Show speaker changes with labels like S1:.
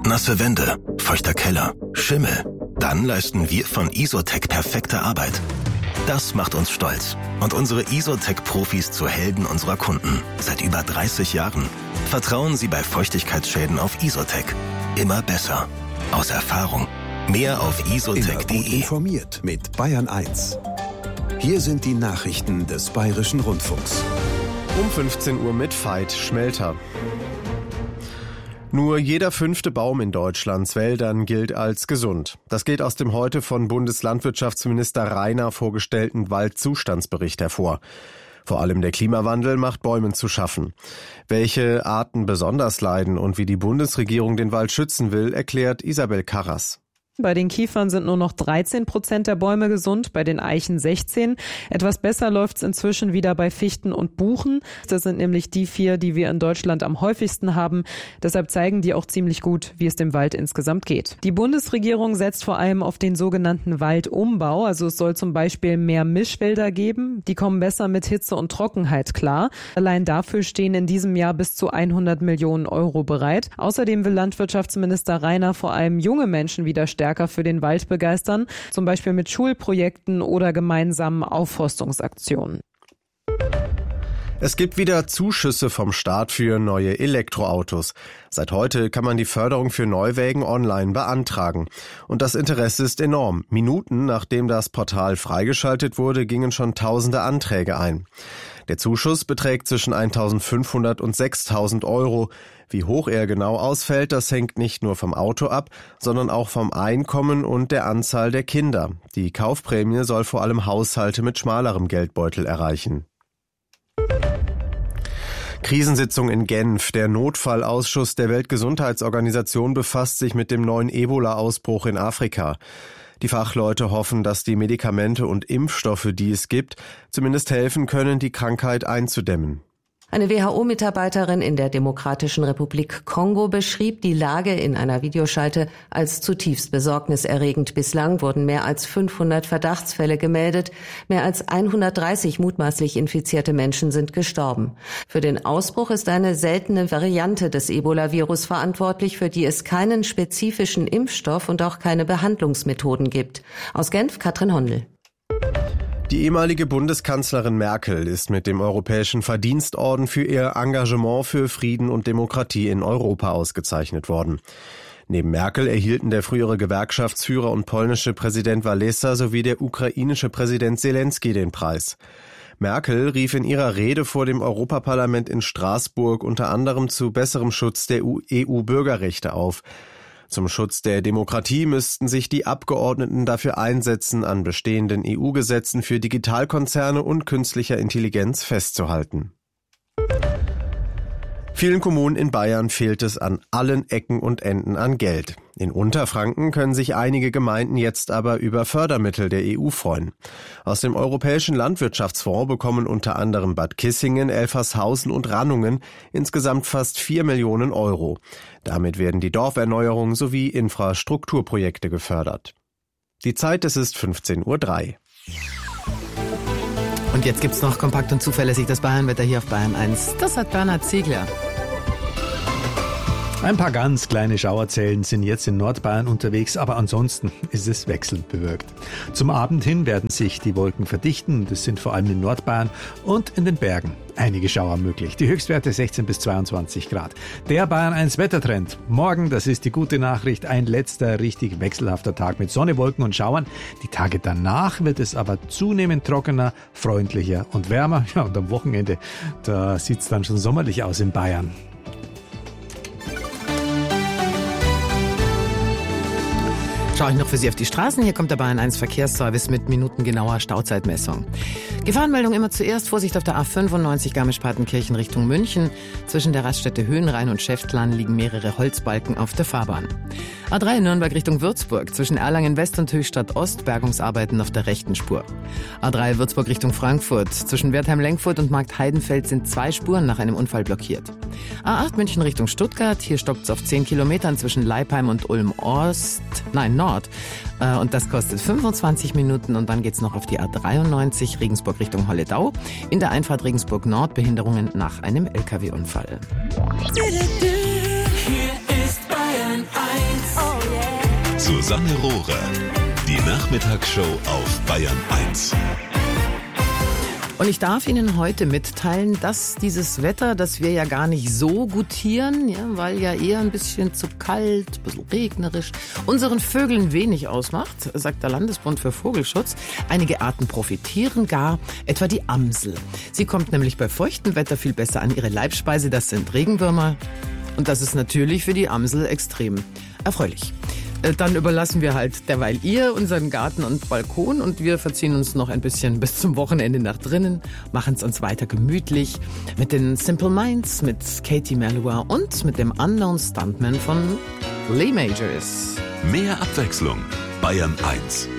S1: nasse Wände, feuchter Keller, Schimmel. Dann leisten wir von Isotec perfekte Arbeit. Das macht uns stolz und unsere Isotec-Profis zu Helden unserer Kunden. Seit über 30 Jahren. Vertrauen Sie bei Feuchtigkeitsschäden auf Isotec. Immer besser. Aus Erfahrung. Mehr auf isotec.de.
S2: Gut informiert mit Bayern 1. Hier sind die Nachrichten des Bayerischen Rundfunks.
S3: Um 15 Uhr mit Veit Schmelter. Nur jeder 5. Baum in Deutschlands Wäldern gilt als gesund. Das geht aus dem heute von Bundeslandwirtschaftsminister Rainer vorgestellten Waldzustandsbericht hervor. Vor allem der Klimawandel macht Bäumen zu schaffen. Welche Arten besonders leiden und wie die Bundesregierung den Wald schützen will, erklärt Isabel Karras.
S4: Bei den Kiefern sind nur noch 13% der Bäume gesund, bei den Eichen 16%. Etwas besser läuft es inzwischen wieder bei Fichten und Buchen. Das sind nämlich die 4, die wir in Deutschland am häufigsten haben. Deshalb zeigen die auch ziemlich gut, wie es dem Wald insgesamt geht. Die Bundesregierung setzt vor allem auf den sogenannten Waldumbau. Also es soll zum Beispiel mehr Mischwälder geben. Die kommen besser mit Hitze und Trockenheit klar. Allein dafür stehen in diesem Jahr bis zu 100 Millionen Euro bereit. Außerdem will Landwirtschaftsminister Rainer vor allem junge Menschen wieder stärker für den Wald begeistern, zum Beispiel mit Schulprojekten oder gemeinsamen Aufforstungsaktionen.
S3: Es gibt wieder Zuschüsse vom Staat für neue Elektroautos. Seit heute kann man die Förderung für Neuwägen online beantragen. Und das Interesse ist enorm. Minuten nachdem das Portal freigeschaltet wurde, gingen schon tausende Anträge ein. Der Zuschuss beträgt zwischen 1.500 und 6.000 Euro. Wie hoch er genau ausfällt, das hängt nicht nur vom Auto ab, sondern auch vom Einkommen und der Anzahl der Kinder. Die Kaufprämie soll vor allem Haushalte mit schmalerem Geldbeutel erreichen. Krisensitzung in Genf. Der Notfallausschuss der Weltgesundheitsorganisation befasst sich mit dem neuen Ebola-Ausbruch in Afrika. Die Fachleute hoffen, dass die Medikamente und Impfstoffe, die es gibt, zumindest helfen können, die Krankheit einzudämmen.
S5: Eine WHO-Mitarbeiterin in der Demokratischen Republik Kongo beschrieb die Lage in einer Videoschalte als zutiefst besorgniserregend. Bislang wurden mehr als 500 Verdachtsfälle gemeldet. Mehr als 130 mutmaßlich infizierte Menschen sind gestorben. Für den Ausbruch ist eine seltene Variante des Ebola-Virus verantwortlich, für die es keinen spezifischen Impfstoff und auch keine Behandlungsmethoden gibt. Aus Genf, Katrin Hondel.
S3: Die ehemalige Bundeskanzlerin Merkel ist mit dem Europäischen Verdienstorden für ihr Engagement für Frieden und Demokratie in Europa ausgezeichnet worden. Neben Merkel erhielten der frühere Gewerkschaftsführer und polnische Präsident Wałęsa sowie der ukrainische Präsident Selenskyj den Preis. Merkel rief in ihrer Rede vor dem Europaparlament in Straßburg unter anderem zu besserem Schutz der EU-Bürgerrechte auf. Zum Schutz der Demokratie müssten sich die Abgeordneten dafür einsetzen, an bestehenden EU-Gesetzen für Digitalkonzerne und künstlicher Intelligenz festzuhalten. Vielen Kommunen in Bayern fehlt es an allen Ecken und Enden an Geld. In Unterfranken können sich einige Gemeinden jetzt aber über Fördermittel der EU freuen. Aus dem Europäischen Landwirtschaftsfonds bekommen unter anderem Bad Kissingen, Elfershausen und Rannungen insgesamt fast 4 Millionen Euro. Damit werden die Dorferneuerung sowie Infrastrukturprojekte gefördert. Die Zeit, es ist 15:03 Uhr.
S6: Und jetzt gibt's noch kompakt und zuverlässig das Bayernwetter hier auf Bayern 1. Das hat Bernhard Ziegler.
S7: Ein paar ganz kleine Schauerzellen sind jetzt in Nordbayern unterwegs, aber ansonsten ist es wechselnd bewölkt. Zum Abend hin werden sich die Wolken verdichten. Das sind vor allem in Nordbayern und in den Bergen einige Schauer möglich. Die Höchstwerte 16 bis 22 Grad. Der Bayern 1 Wettertrend. Morgen, das ist die gute Nachricht, ein letzter richtig wechselhafter Tag mit Sonne, Wolken und Schauern. Die Tage danach wird es aber zunehmend trockener, freundlicher und wärmer. Ja, und am Wochenende, da sieht's dann schon sommerlich aus in Bayern.
S6: Schaue ich noch für Sie auf die Straßen. Hier kommt der Bayern 1 Verkehrsservice mit minutengenauer Stauzeitmessung. Gefahrenmeldung immer zuerst. Vorsicht auf der A95 Garmisch-Partenkirchen Richtung München. Zwischen der Raststätte Höhenrhein und Schäftlarn liegen mehrere Holzbalken auf der Fahrbahn. A3 Nürnberg Richtung Würzburg. Zwischen Erlangen West und Höchstadt Ost Bergungsarbeiten auf der rechten Spur. A3 Würzburg Richtung Frankfurt. Zwischen Wertheim-Lenkfurt und Markt-Heidenfeld sind 2 Spuren nach einem Unfall blockiert. A8 München Richtung Stuttgart. Hier stockt es auf 10 Kilometern zwischen Leipheim und Nord. Und das kostet 25 Minuten und dann geht's noch auf die A93 Regensburg Richtung Holledau. In der Einfahrt Regensburg Nord Behinderungen nach einem LKW-Unfall.
S8: Hier ist Bayern 1. Susanne Rohrer. Die Nachmittagsshow auf Bayern 1.
S6: Und ich darf Ihnen heute mitteilen, dass dieses Wetter, das wir ja gar nicht so gutieren, ja, weil ja eher ein bisschen zu kalt, ein bisschen regnerisch, unseren Vögeln wenig ausmacht, sagt der Landesbund für Vogelschutz. Einige Arten profitieren gar, etwa die Amsel. Sie kommt nämlich bei feuchtem Wetter viel besser an ihre Leibspeise, das sind Regenwürmer. Und das ist natürlich für die Amsel extrem erfreulich. Dann überlassen wir halt derweil ihr unseren Garten und Balkon und wir verziehen uns noch ein bisschen bis zum Wochenende nach drinnen, machen es uns weiter gemütlich mit den Simple Minds, mit Katie Melua und mit dem Unknown Stuntman von Lee Majors.
S8: Mehr Abwechslung. Bayern 1.